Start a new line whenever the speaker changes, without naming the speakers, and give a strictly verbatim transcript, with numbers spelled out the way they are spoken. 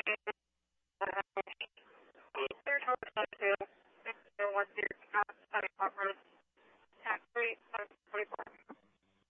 Third home two, one zero, tax free, twenty-four.